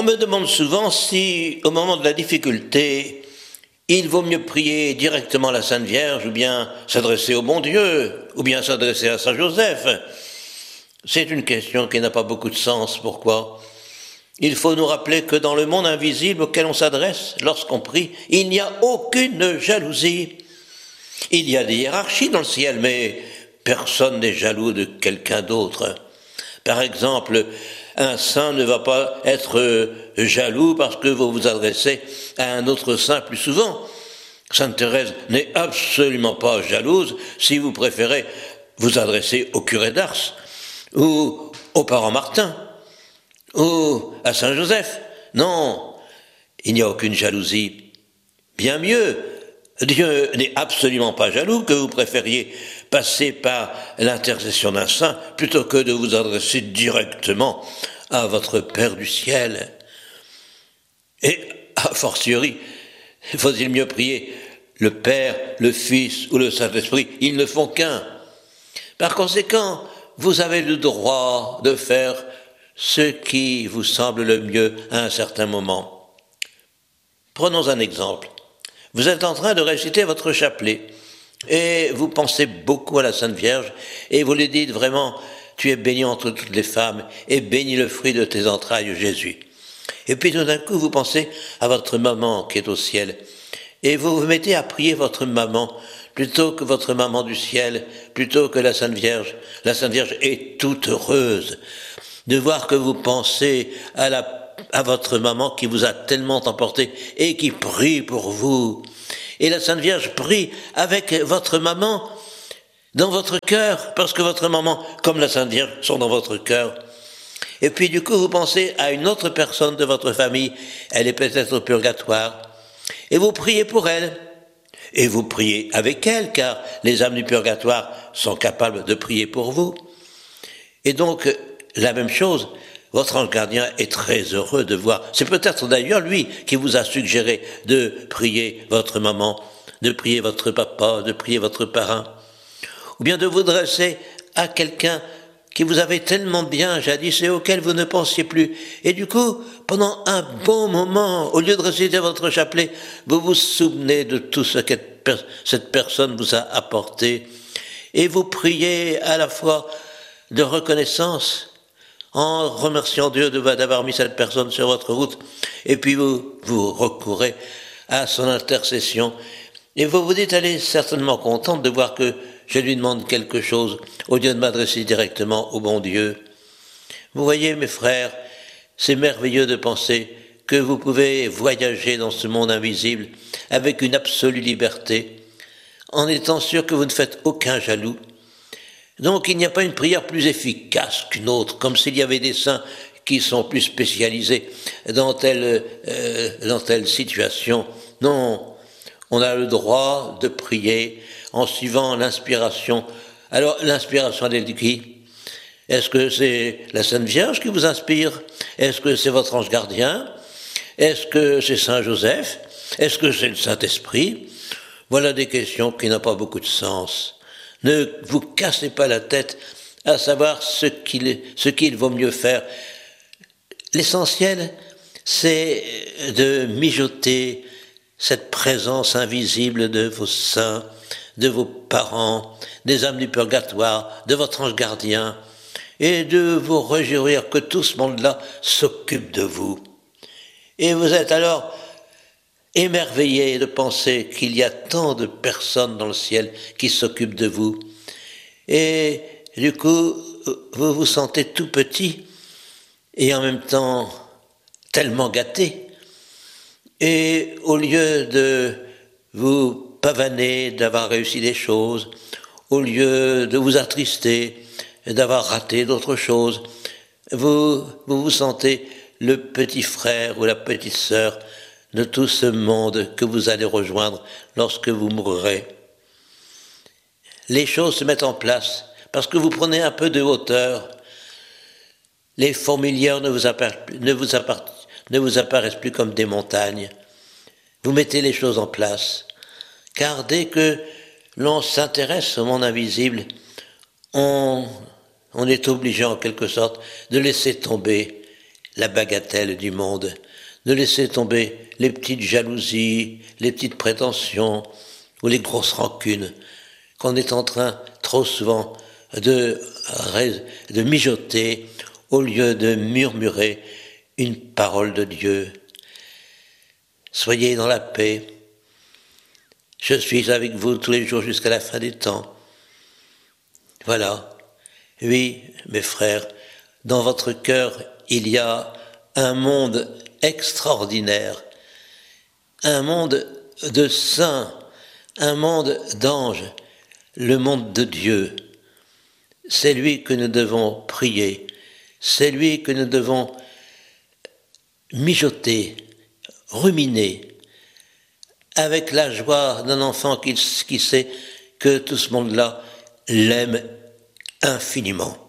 me demande souvent si, au moment de la difficulté, il vaut mieux prier directement à la Sainte Vierge, ou bien s'adresser au bon Dieu, ou bien s'adresser à Saint Joseph. C'est une question qui n'a pas beaucoup de sens. Pourquoi ? Il faut nous rappeler que dans le monde invisible auquel on s'adresse lorsqu'on prie, il n'y a aucune jalousie. Il y a des hiérarchies dans le ciel, mais personne n'est jaloux de quelqu'un d'autre. Par exemple, un saint ne va pas être jaloux parce que vous vous adressez à un autre saint plus souvent. Sainte Thérèse n'est absolument pas jalouse si vous préférez vous adresser au curé d'Ars ou au parent Martin ou à Saint Joseph. Non, il n'y a aucune jalousie. Bien mieux, Dieu n'est absolument pas jaloux que vous préfériez passer par l'intercession d'un saint plutôt que de vous adresser directement à votre Père du ciel. Et, a fortiori, faut-il mieux prier le Père, le Fils ou le Saint-Esprit? Ils ne font qu'un. Par conséquent, vous avez le droit de faire ce qui vous semble le mieux à un certain moment. Prenons un exemple. Vous êtes en train de réciter votre chapelet et vous pensez beaucoup à la Sainte Vierge et vous lui dites vraiment « Tu es bénie entre toutes les femmes et béni le fruit de tes entrailles, Jésus ». Et puis tout d'un coup, vous pensez à votre maman qui est au ciel et vous vous mettez à prier votre maman plutôt que votre maman du ciel, plutôt que la Sainte Vierge. La Sainte Vierge est toute heureuse de voir que vous pensez à votre maman qui vous a tellement emporté et qui prie pour vous. Et la Sainte Vierge prie avec votre maman dans votre cœur, parce que votre maman, comme la Sainte Vierge, sont dans votre cœur. Et puis du coup, vous pensez à une autre personne de votre famille, elle est peut-être au purgatoire, et vous priez pour elle. Et vous priez avec elle, car les âmes du purgatoire sont capables de prier pour vous. Et donc, la même chose, votre ange gardien est très heureux de voir. C'est peut-être d'ailleurs lui qui vous a suggéré de prier votre maman, de prier votre papa, de prier votre parrain, ou bien de vous dresser à quelqu'un qui vous avait tellement bien jadis et auquel vous ne pensiez plus. Et du coup, pendant un bon moment, au lieu de réciter votre chapelet, vous vous souvenez de tout ce que cette personne vous a apporté. Et vous priez à la fois de reconnaissance, en remerciant Dieu d'avoir mis cette personne sur votre route. Et puis vous recourez à son intercession. Et vous vous dites, elle est certainement contente de voir que je lui demande quelque chose, au lieu de m'adresser directement au bon Dieu. Vous voyez, mes frères, c'est merveilleux de penser que vous pouvez voyager dans ce monde invisible avec une absolue liberté, en étant sûr que vous ne faites aucun jaloux. Donc il n'y a pas une prière plus efficace qu'une autre, comme s'il y avait des saints qui sont plus spécialisés dans telle situation. Non, on a le droit de prier en suivant l'inspiration. Alors, l'inspiration, elle est de qui ? Est-ce que c'est la Sainte Vierge qui vous inspire ? Est-ce que c'est votre ange gardien ? Est-ce que c'est Saint Joseph ? Est-ce que c'est le Saint-Esprit ? Voilà des questions qui n'ont pas beaucoup de sens. Ne vous cassez pas la tête à savoir ce qu'il vaut mieux faire. L'essentiel, c'est de mijoter cette présence invisible de vos saints, de vos parents, des âmes du purgatoire, de votre ange gardien, et de vous réjouir que tout ce monde-là s'occupe de vous. Et vous êtes alors émerveillé de penser qu'il y a tant de personnes dans le ciel qui s'occupent de vous. Et du coup, vous vous sentez tout petit et en même temps tellement gâté. Et au lieu de vous pavaner d'avoir réussi des choses, au lieu de vous attrister d'avoir raté d'autres choses, vous vous sentez le petit frère ou la petite sœur de tout ce monde que vous allez rejoindre lorsque vous mourrez. Les choses se mettent en place parce que vous prenez un peu de hauteur. Les fourmilières ne vous apparaissent plus comme des montagnes. Vous mettez les choses en place. Car dès que l'on s'intéresse au monde invisible, on est obligé en quelque sorte de laisser tomber la bagatelle du monde. Ne laissez tomber les petites jalousies, les petites prétentions ou les grosses rancunes qu'on est en train trop souvent de mijoter au lieu de murmurer une parole de Dieu. Soyez dans la paix. Je suis avec vous tous les jours jusqu'à la fin des temps. Voilà. Oui, mes frères, dans votre cœur, il y a un monde extraordinaire, un monde de saints, un monde d'anges, le monde de Dieu. C'est lui que nous devons prier, c'est lui que nous devons mijoter, ruminer, avec la joie d'un enfant qui sait que tout ce monde-là l'aime infiniment.